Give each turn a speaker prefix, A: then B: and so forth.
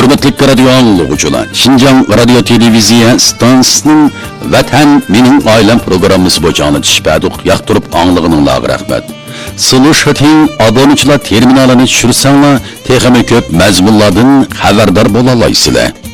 A: Hürmetlik radyo anlıqçılar, Şinjan Radyo Televiziya stansiyasının Vatan Mening Ailem programımız boyunca anlatışıp yaqtırıp anlığınınlağı rahmet. Sılı şatin aboneçiler terminalini düşürsenler, texmi köp mezmunlardan haberdar bolalaysizlar.